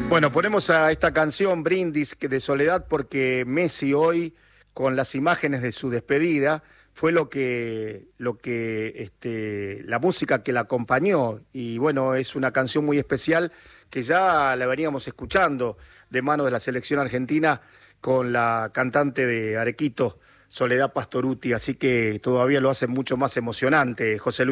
Bueno, ponemos a esta canción Brindis de Soledad porque Messi hoy, con las imágenes de su despedida, fue la música que la acompañó. Y bueno, es una canción muy especial que ya la veníamos escuchando de manos de la selección argentina con la cantante de Arequito, Soledad Pastorutti, así que todavía lo hace mucho más emocionante, José Luis.